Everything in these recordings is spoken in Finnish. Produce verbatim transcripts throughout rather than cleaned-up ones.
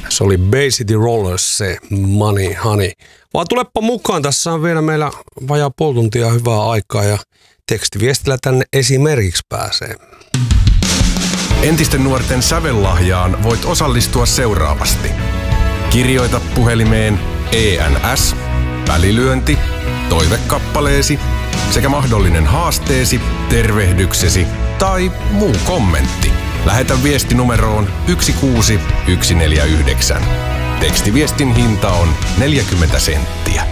Se oli Bay City Rollers, se Money Honey. Vaan tulepa mukaan, tässä on vielä meillä vajaa puoli tuntia hyvää aikaa ja tekstiviestillä tänne esimerkiksi pääsee. Entisten nuorten sävellahjaan voit osallistua seuraavasti. Kirjoita puhelimeen E N S, välilyönti, toivekappaleesi sekä mahdollinen haasteesi, tervehdyksesi tai muu kommentti. Lähetä viesti numeroon yksi kuusi yksi neljä yhdeksän. Tekstiviestin hinta on neljäkymmentä senttiä.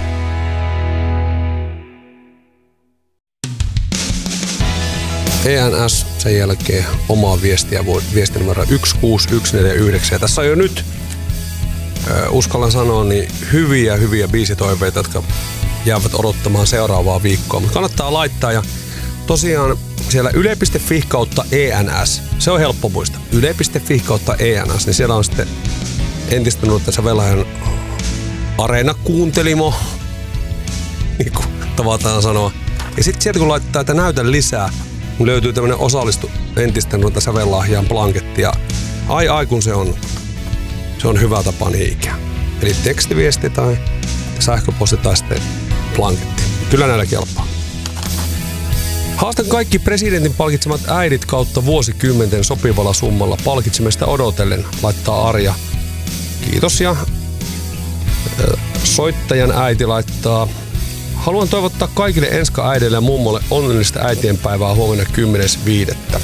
E N S, sen jälkeen omaa viestiä, viesti numero yksi kuusi yksi neljä yhdeksän. Ja tässä on jo nyt, äh, uskallan sanoa, niin hyviä, hyviä biisitoiveita, jotka jäävät odottamaan seuraavaa viikkoa. Mutta kannattaa laittaa ja tosiaan siellä yle piste fi kautta E N S, se on helppo muistaa. yle piste fi kautta E N S, niin siellä on sitten entistä nuorten sävellahjan Areena-kuuntelimo, niin kuin tavataan sanoa. Ja sitten sieltä kun laittaa, että näytä lisää, niin löytyy tämmönen osallistu entistä nuorten sävellahjaan blanketti. Ja ai ai kun se on, se on hyvä tapa niin ikään. Eli tekstiviesti tai sähköposti tai sitten blanketti. Kyllä näillä kelpaa. Haastan kaikki presidentin palkitsemat äidit kautta vuosikymmenten sopivalla summalla palkitsemista odotellen, laittaa Arja. Kiitos. Ja soittajan äiti laittaa: haluan toivottaa kaikille enska-äidille ja mummolle onnellista äitienpäivää huomenna kymmenes viidettä.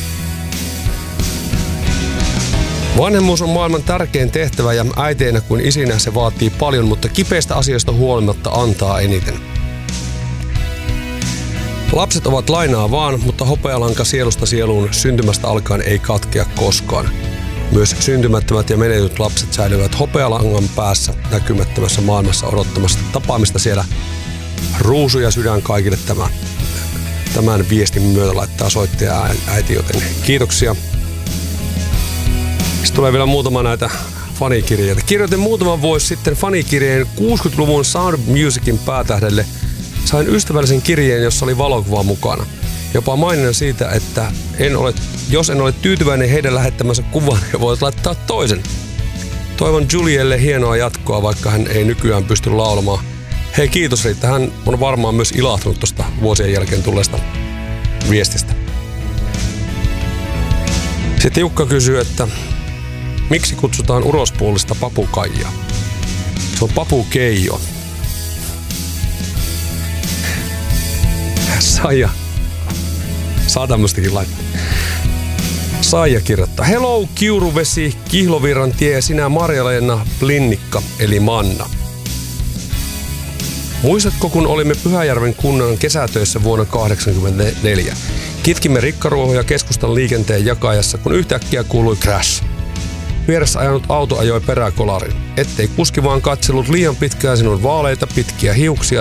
Vanhemmuus on maailman tärkein tehtävä ja äiteinä kuin isinä se vaatii paljon, mutta kipeistä asioista huolimatta antaa eniten. Lapset ovat lainaa vaan, mutta hopealanka sielusta sieluun syntymästä alkaen ei katkea koskaan. Myös syntymättömät ja menetyt lapset säilyvät hopealangan päässä näkymättömässä maailmassa odottamassa tapaamista siellä. Ruusu ja sydän kaikille tämän, tämän viestin myötä laittaa soittaja äiti, joten kiitoksia. Sitten tulee vielä muutama näitä fanikirjeitä. Kirjoitin muutaman vuosi sitten fanikirjeen kuusikymmentäluvun Sound of Musicin päätähdelle. Sain ystävällisen kirjeen, jossa oli valokuva mukana. Jopa maininnan siitä, että en ole, jos en ole tyytyväinen heidän lähettämänsä kuvan, he voivat laittaa toisen. Toivon Julielle hienoa jatkoa, vaikka hän ei nykyään pysty laulamaan. Hei, kiitos Riitta. Hän on varmaan myös ilahtunut tuosta vuosien jälkeen tulleesta viestistä. Sitten Jukka kysyy, että miksi kutsutaan urospuolista papukaijaa? Se on papukeijo. Saija. Saa tämmöstäkin laittaa. Saija kirjoittaa: hello Kiuruvesi, Kihlovirran tie, sinä Marja-Leena Blinnikka eli Manna. Muistatko, kun olimme Pyhäjärven kunnan kesätöissä vuonna tuhatyhdeksänsataakahdeksankymmentäneljä? Kitkimme rikkaruohoja keskustan liikenteen jakajassa, kun yhtäkkiä kuului crash. Vieressä ajanut auto ajoi peräkolarin. Ettei kuski vaan katsellut liian pitkään sinun vaaleita pitkiä hiuksia